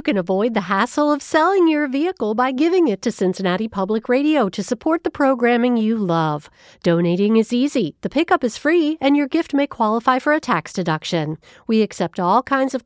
can avoid the hassle of selling your vehicle by giving it to Cincinnati Public Radio to support the programming you love. Donating is easy, the pickup is free, and your gift may qualify for a tax deduction. We accept all kinds of